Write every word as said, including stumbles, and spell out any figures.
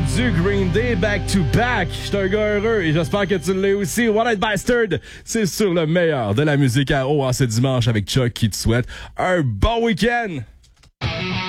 du Green Day back to back. Je suis un gars heureux et j'espère que tu l'es aussi. One Night Bastard, c'est sur le meilleur de la musique à eau en ce dimanche avec Chuck qui te souhaite un bon week-end.